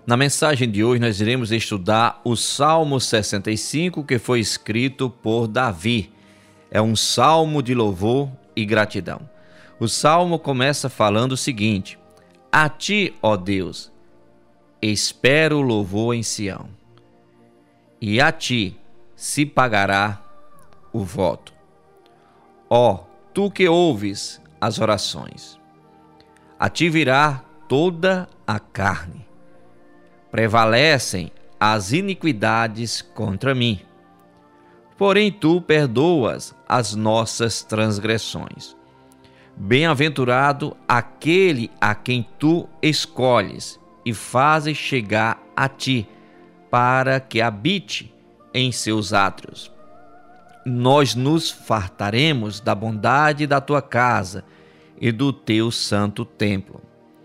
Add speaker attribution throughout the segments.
Speaker 1: Na mensagem de hoje nós iremos estudar o Salmo 65, que foi escrito por Davi. É um salmo de louvor e gratidão. O salmo começa falando o seguinte: A ti, ó Deus, espero louvor em Sião, e a ti se pagará o voto. Ó, tu que ouves as orações, a ti virá toda a carne. Prevalecem as iniquidades contra mim, porém tu perdoas as nossas transgressões. Bem-aventurado aquele a quem tu escolhes e fazes chegar a ti, para que habite em seus átrios. Nós nos fartaremos da bondade da tua casa e do teu santo templo.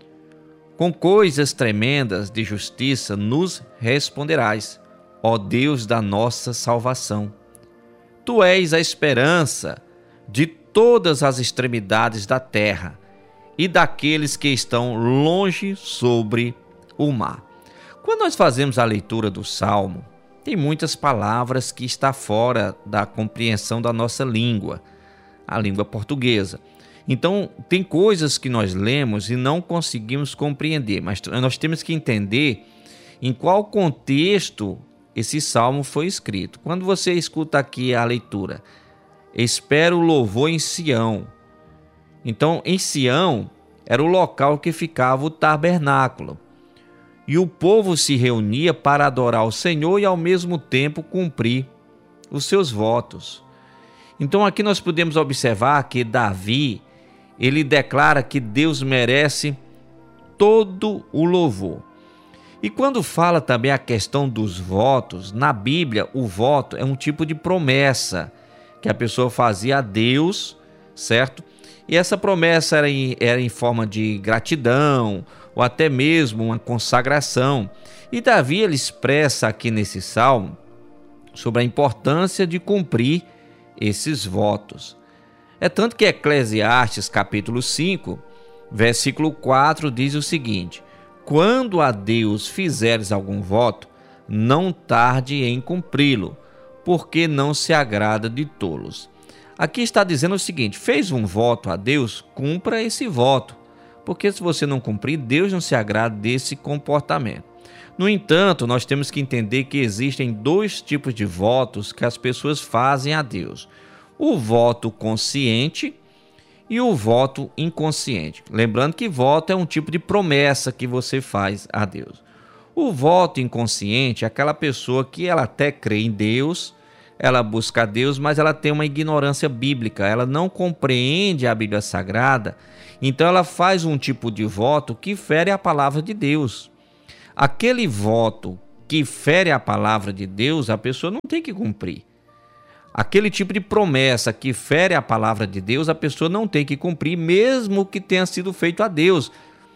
Speaker 1: Com coisas tremendas de justiça nos responderás, ó Deus da nossa salvação. Tu és a esperança de todas as extremidades da terra e daqueles que estão longe sobre o mar. Quando nós fazemos a leitura do Salmo, tem muitas palavras que estão fora da compreensão da nossa língua, a língua portuguesa. Então, tem coisas que nós lemos e não conseguimos compreender, mas nós temos que entender em qual contexto esse salmo foi escrito. Quando você escuta aqui a leitura, espero louvor em Sião. Então, em Sião era o local que ficava o tabernáculo. E o povo se reunia para adorar o Senhor e ao mesmo tempo cumprir os seus votos. Então, aqui nós podemos observar que Davi, ele declara que Deus merece todo o louvor. E quando fala também a questão dos votos, na Bíblia o voto é um tipo de promessa que a pessoa fazia a Deus, certo? E essa promessa era em forma de gratidão ou até mesmo uma consagração. E Davi ele expressa aqui nesse salmo sobre a importância de cumprir esses votos. É tanto que Eclesiastes capítulo 5, versículo 4 diz o seguinte: quando a Deus fizeres algum voto, não tarde em cumpri-lo, porque não se agrada de tolos. Aqui está dizendo o seguinte: fez um voto a Deus, cumpra esse voto, porque se você não cumprir, Deus não se agrada desse comportamento. No entanto, nós temos que entender que existem dois tipos de votos que as pessoas fazem a Deus: o voto consciente e o voto inconsciente. Lembrando que voto é um tipo de promessa que você faz a Deus. O voto inconsciente é aquela pessoa que ela até crê em Deus, ela busca a Deus, mas ela tem uma ignorância bíblica, ela não compreende a Bíblia Sagrada, então ela faz um tipo de voto que fere a palavra de Deus. Aquele voto que fere a palavra de Deus, a pessoa não tem que cumprir. Aquele tipo de promessa que fere a palavra de Deus, a pessoa não tem que cumprir, mesmo que tenha sido feito a Deus.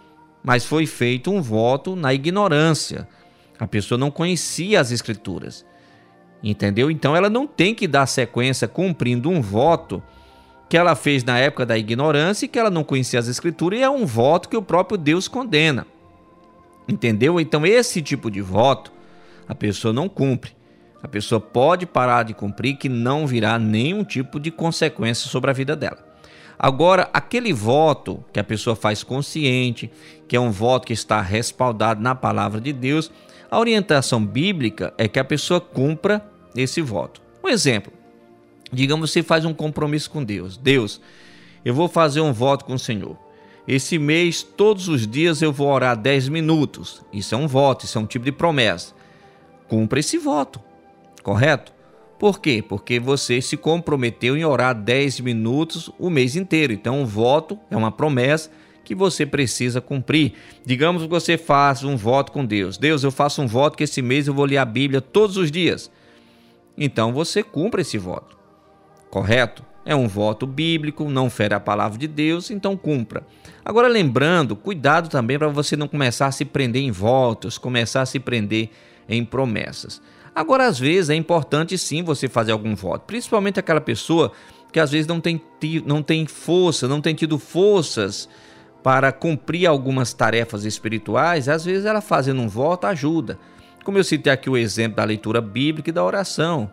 Speaker 1: Mas foi feito um voto na ignorância. A pessoa não conhecia as Escrituras. Entendeu? Então ela não tem que dar sequência cumprindo um voto que ela fez na época da ignorância e que ela não conhecia as Escrituras, e é um voto que o próprio Deus condena. Entendeu? Então esse tipo de voto a pessoa não cumpre. A pessoa pode parar de cumprir, que não virá nenhum tipo de consequência sobre a vida dela. Agora, aquele voto que a pessoa faz consciente, que é um voto que está respaldado na palavra de Deus, a orientação bíblica é que a pessoa cumpra esse voto. Um exemplo, digamos que você faz um compromisso com Deus. Deus, eu vou fazer um voto com o Senhor. Esse mês, todos os dias eu vou orar 10 minutos. Isso é um voto, isso é um tipo de promessa. Cumpra esse voto. Correto? Por quê? Porque você se comprometeu em orar 10 minutos o mês inteiro. Então, um voto é uma promessa que você precisa cumprir. Digamos que você faz um voto com Deus. Deus, eu faço um voto que esse mês eu vou ler a Bíblia todos os dias. Então, você cumpre esse voto. Correto? É um voto bíblico, não fere a palavra de Deus, então cumpra. Agora, lembrando, cuidado também para você não começar a se prender em votos, começar a se prender em promessas. Agora, às vezes, é importante sim você fazer algum voto, principalmente aquela pessoa que às vezes não tem força, não tem tido forças para cumprir algumas tarefas espirituais, às vezes ela fazendo um voto ajuda. Como eu citei aqui o exemplo da leitura bíblica e da oração.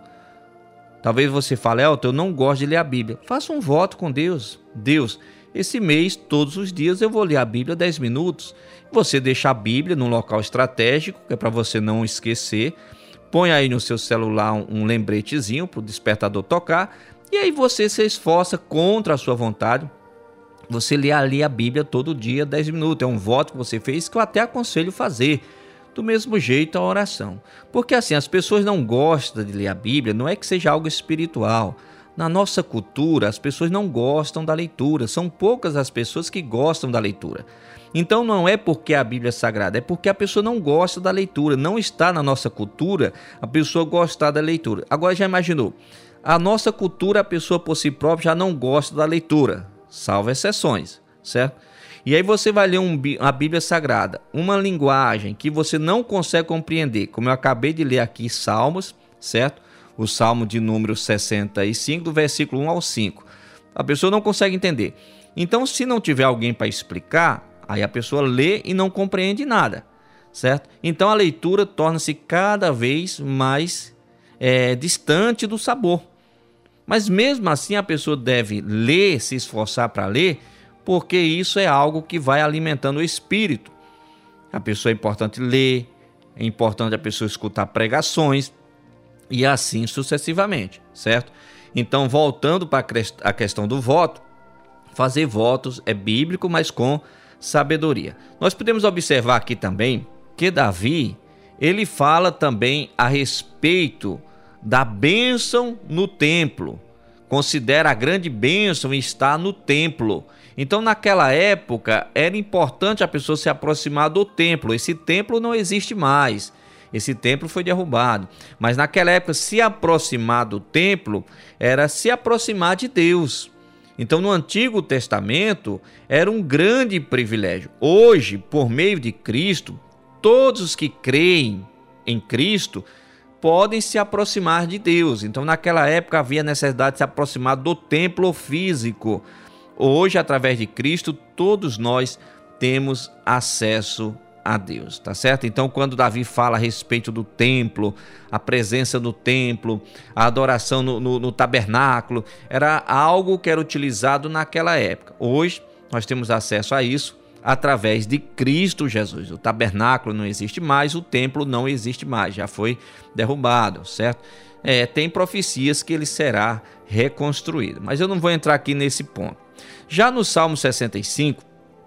Speaker 1: Talvez você fale, Elton, eu não gosto de ler a Bíblia. Faça um voto com Deus. Deus, esse mês, todos os dias, eu vou ler a Bíblia 10 minutos. Você deixa a Bíblia num local estratégico, que é para você não esquecer. Põe aí no seu celular um lembretezinho para o despertador tocar. E aí você se esforça contra a sua vontade. Você lê ali a Bíblia todo dia, 10 minutos. É um voto que você fez que eu até aconselho fazer. Do mesmo jeito a oração. Porque assim, as pessoas não gostam de ler a Bíblia, não é que seja algo espiritual. Na nossa cultura, as pessoas não gostam da leitura. São poucas as pessoas que gostam da leitura. Então não é porque a Bíblia é sagrada, é porque a pessoa não gosta da leitura. Não está na nossa cultura a pessoa gostar da leitura. Agora já imaginou? A nossa cultura, a pessoa por si própria já não gosta da leitura. Salvo exceções, certo? E aí você vai ler a Bíblia Sagrada, uma linguagem que você não consegue compreender, como eu acabei de ler aqui Salmos, certo? O Salmo de número 65, do versículo 1 ao 5. A pessoa não consegue entender. Então, se não tiver alguém para explicar, aí a pessoa lê e não compreende nada, certo? Então a leitura torna-se cada vez mais distante do sabor. Mas mesmo assim a pessoa deve ler, se esforçar para ler, porque isso é algo que vai alimentando o espírito. A pessoa é importante ler, é importante a pessoa escutar pregações e assim sucessivamente, certo? Então, voltando para a questão do voto, fazer votos é bíblico, mas com sabedoria. Nós podemos observar aqui também que Davi, ele fala também a respeito da bênção no templo. Considera a grande bênção estar no templo. Então, naquela época, era importante a pessoa se aproximar do templo. Esse templo não existe mais. Esse templo foi derrubado. Mas naquela época, se aproximar do templo era se aproximar de Deus. Então, no Antigo Testamento, era um grande privilégio. Hoje, por meio de Cristo, todos os que creem em Cristo podem se aproximar de Deus. Então, naquela época, havia necessidade de se aproximar do templo físico. Hoje, através de Cristo, todos nós temos acesso a Deus, tá certo? Então, quando Davi fala a respeito do templo, a presença no templo, a adoração no tabernáculo, era algo que era utilizado naquela época. Hoje, nós temos acesso a isso através de Cristo Jesus. O tabernáculo não existe mais, o templo não existe mais, já foi derrubado, certo? Tem profecias que ele será reconstruído, mas eu não vou entrar aqui nesse ponto. Já no Salmo 65,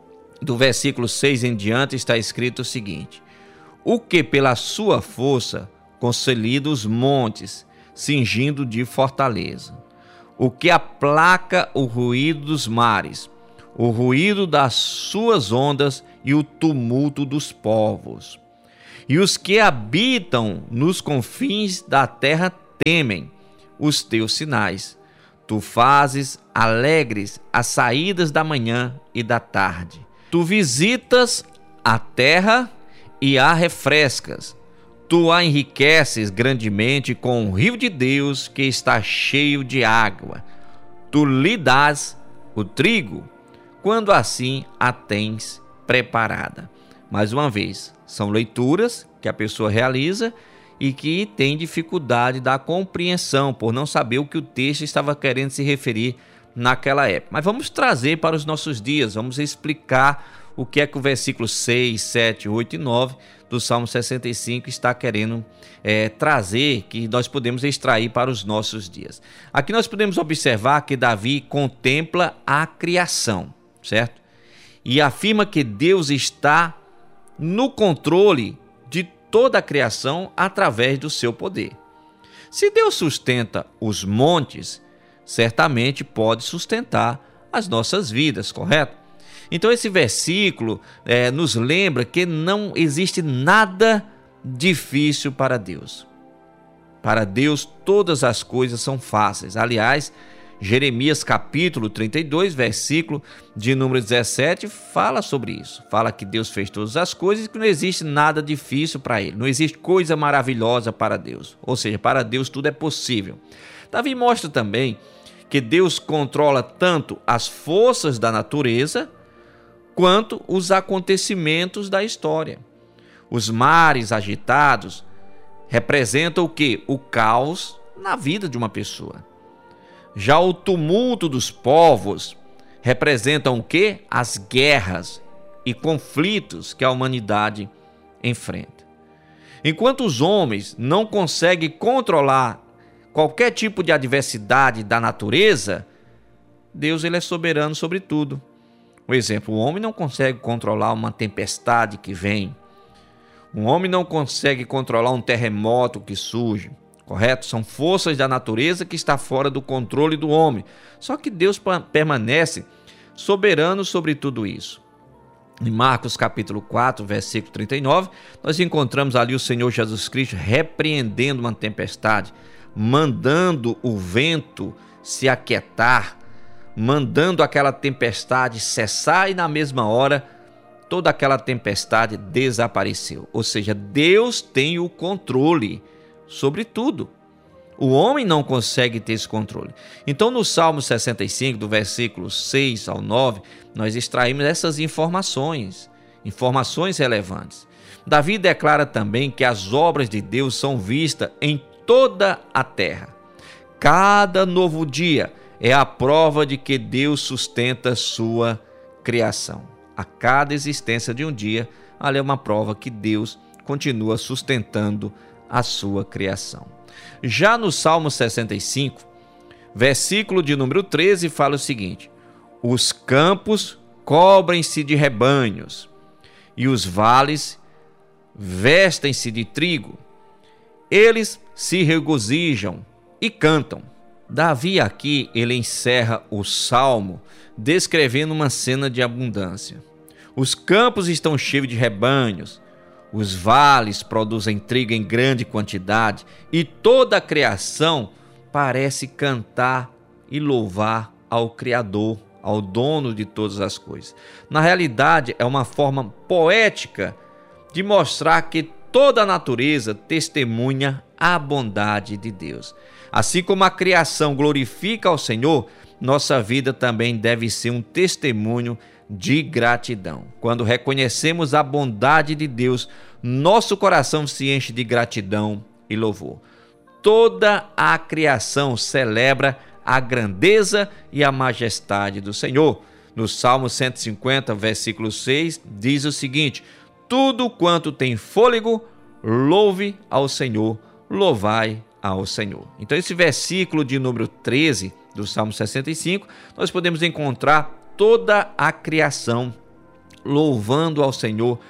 Speaker 1: do versículo 6 em diante, está escrito o seguinte: o que pela sua força consolida os montes, cingindo de fortaleza, o que aplaca o ruído dos mares, o ruído das suas ondas e o tumulto dos povos. E os que habitam nos confins da terra temem os teus sinais. Tu fazes alegres as saídas da manhã e da tarde. Tu visitas a terra e a refrescas. Tu a enriqueces grandemente com o rio de Deus que está cheio de água. Tu lhe dás o trigo, quando assim a tens preparada. Mais uma vez, são leituras que a pessoa realiza e que tem dificuldade da compreensão, por não saber o que o texto estava querendo se referir naquela época. Mas vamos trazer para os nossos dias, vamos explicar o que é que o versículo 6, 7, 8 e 9 do Salmo 65 está querendo trazer, que nós podemos extrair para os nossos dias. Aqui nós podemos observar que Davi contempla a criação, certo? E afirma que Deus está no controle de toda a criação através do seu poder. Se Deus sustenta os montes, certamente pode sustentar as nossas vidas, correto? Então esse versículo nos lembra que não existe nada difícil para Deus. Para Deus todas as coisas são fáceis. Aliás, Jeremias capítulo 32, versículo de número 17, fala sobre isso. Fala que Deus fez todas as coisas e que não existe nada difícil para Ele. Não existe coisa maravilhosa para Deus. Ou seja, para Deus tudo é possível. Davi mostra também que Deus controla tanto as forças da natureza quanto os acontecimentos da história. Os mares agitados representam o quê? O caos na vida de uma pessoa. Já o tumulto dos povos representam o quê? As guerras e conflitos que a humanidade enfrenta. Enquanto os homens não conseguem controlar qualquer tipo de adversidade da natureza, Deus ele é soberano sobre tudo. Por exemplo, o homem não consegue controlar uma tempestade que vem. O homem não consegue controlar um terremoto que surge, correto? São forças da natureza que está fora do controle do homem. Só que Deus permanece soberano sobre tudo isso. Em Marcos capítulo 4, versículo 39, nós encontramos ali o Senhor Jesus Cristo repreendendo uma tempestade, mandando o vento se aquietar, mandando aquela tempestade cessar e na mesma hora toda aquela tempestade desapareceu. Ou seja, Deus tem o controle sobre tudo. O homem não consegue ter esse controle. Então, no Salmo 65, do versículo 6 ao 9, nós extraímos essas informações relevantes. Davi declara também que as obras de Deus são vistas em toda a terra. Cada novo dia é a prova de que Deus sustenta sua criação. A cada existência de um dia, ali é uma prova que Deus continua sustentando a sua criação. Já no Salmo 65, versículo de número 13, fala o seguinte: os campos cobrem-se de rebanhos e os vales vestem-se de trigo. Eles se regozijam e cantam. Davi aqui, ele encerra o Salmo descrevendo uma cena de abundância. Os campos estão cheios de rebanhos, os vales produzem trigo em grande quantidade e toda a criação parece cantar e louvar ao Criador, ao dono de todas as coisas. Na realidade, é uma forma poética de mostrar que toda a natureza testemunha a bondade de Deus. Assim como a criação glorifica ao Senhor, nossa vida também deve ser um testemunho de gratidão. Quando reconhecemos a bondade de Deus, nosso coração se enche de gratidão e louvor. Toda a criação celebra a grandeza e a majestade do Senhor. No Salmo 150, versículo 6, diz o seguinte: tudo quanto tem fôlego, louve ao Senhor, louvai ao Senhor. Então, esse versículo de número 13 do Salmo 65, nós podemos encontrar toda a criação louvando ao Senhor,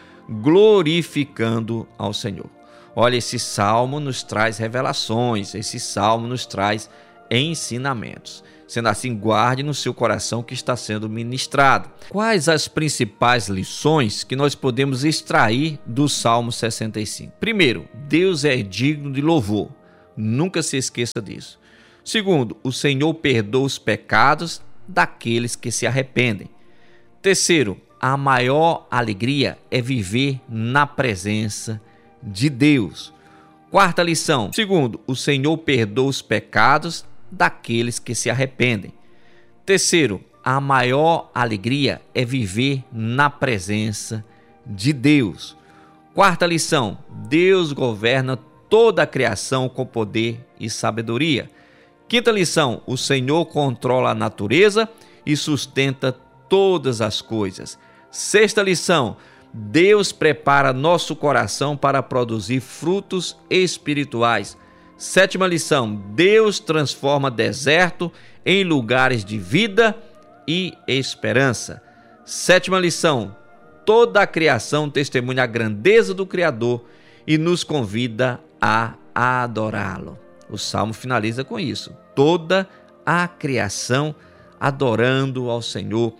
Speaker 1: glorificando ao Senhor. Olha, esse salmo nos traz revelações, esse salmo nos traz ensinamentos. Sendo assim, guarde no seu coração o que está sendo ministrado. Quais as principais lições que nós podemos extrair do Salmo 65? Primeiro, Deus é digno de louvor. Nunca se esqueça disso. Segundo, o Senhor perdoa os pecados daqueles que se arrependem. Terceiro, a maior alegria é viver na presença de Deus. Quarta lição. Segundo, o Senhor perdoa os pecados daqueles que se arrependem. Terceiro, a maior alegria é viver na presença de Deus. Quarta lição. Deus governa toda a criação com poder e sabedoria. Quinta lição. O Senhor controla a natureza e sustenta todas as coisas. Sexta lição. Deus prepara nosso coração para produzir frutos espirituais. Sétima lição. Deus transforma deserto em lugares de vida e esperança. Sétima lição. Toda a criação testemunha a grandeza do Criador e nos convida a adorá-lo. O Salmo finaliza com isso. Toda a criação adorando ao Senhor,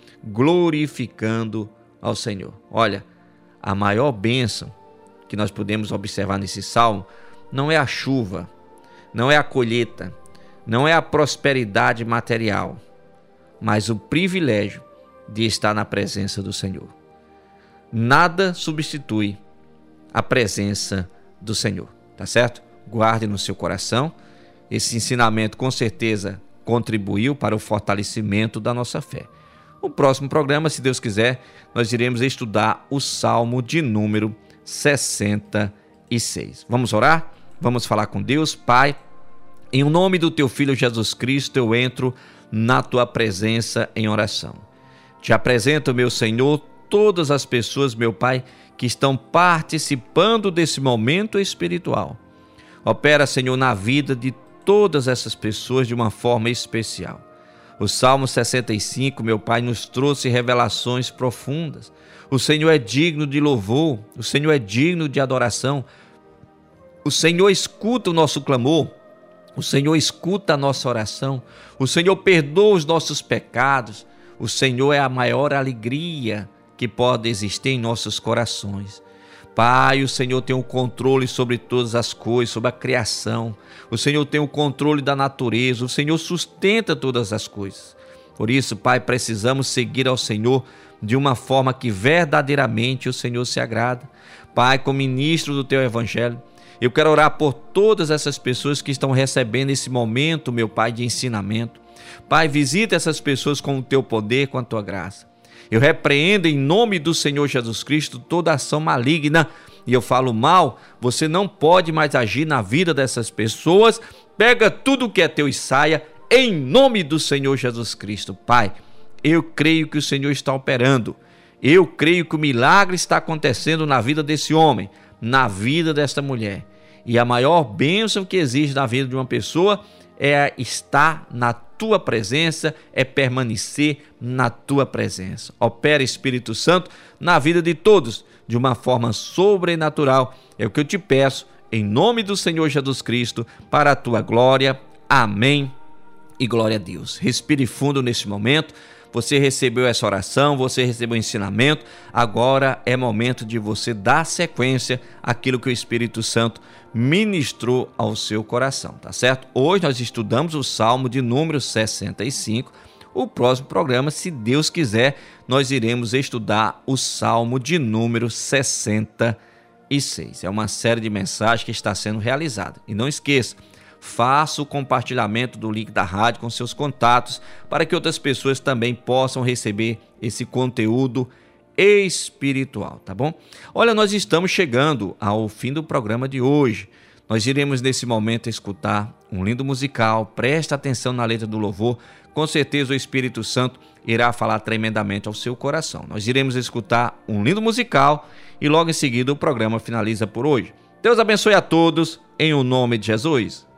Speaker 1: glorificando ao Senhor. Olha, a maior bênção que nós podemos observar nesse salmo não é a chuva, não é a colheita, não é a prosperidade material, mas o privilégio de estar na presença do Senhor. Nada substitui a presença do Senhor, tá certo? Guarde no seu coração. Esse ensinamento com certeza contribuiu para o fortalecimento da nossa fé. No próximo programa, se Deus quiser, nós iremos estudar o Salmo de número 66. Vamos orar? Vamos falar com Deus? Pai, em nome do teu Filho Jesus Cristo, eu entro na tua presença em oração. Te apresento, meu Senhor, todas as pessoas, meu Pai, que estão participando desse momento espiritual. Opera, Senhor, na vida de todas essas pessoas de uma forma especial. O Salmo 65, meu Pai, nos trouxe revelações profundas. O Senhor é digno de louvor, o Senhor é digno de adoração. O Senhor escuta o nosso clamor, o Senhor escuta a nossa oração, o Senhor perdoa os nossos pecados. O Senhor é a maior alegria que pode existir em nossos corações. Pai, o Senhor tem o controle sobre todas as coisas, sobre a criação. O Senhor tem o controle da natureza, o Senhor sustenta todas as coisas. Por isso, Pai, precisamos seguir ao Senhor de uma forma que verdadeiramente o Senhor se agrada. Pai, como ministro do Teu Evangelho, eu quero orar por todas essas pessoas que estão recebendo esse momento, meu Pai, de ensinamento. Pai, visita essas pessoas com o Teu poder, com a Tua graça. Eu repreendo em nome do Senhor Jesus Cristo toda ação maligna e eu falo mal, você não pode mais agir na vida dessas pessoas. Pega tudo que é teu e saia em nome do Senhor Jesus Cristo. Pai, eu creio que o Senhor está operando. Eu creio que o milagre está acontecendo na vida desse homem, na vida desta mulher. E a maior bênção que existe na vida de uma pessoa é estar na tua presença, é permanecer na tua presença. Opera, Espírito Santo, na vida de todos, de uma forma sobrenatural. É o que eu te peço, em nome do Senhor Jesus Cristo, para a tua glória. Amém e glória a Deus. Respire fundo neste momento. Você recebeu essa oração, você recebeu o ensinamento, agora é momento de você dar sequência àquilo que o Espírito Santo ministrou ao seu coração, tá certo? Hoje nós estudamos o Salmo de número 65. O próximo programa, se Deus quiser, nós iremos estudar o Salmo de número 66. É uma série de mensagens que está sendo realizada. E não esqueça, faça o compartilhamento do link da rádio com seus contatos para que outras pessoas também possam receber esse conteúdo espiritual, tá bom? Olha, nós estamos chegando ao fim do programa de hoje. Nós iremos nesse momento escutar um lindo musical. Presta atenção na letra do louvor. Com certeza o Espírito Santo irá falar tremendamente ao seu coração. Nós iremos escutar um lindo musical e logo em seguida o programa finaliza por hoje. Deus abençoe a todos em o nome de Jesus.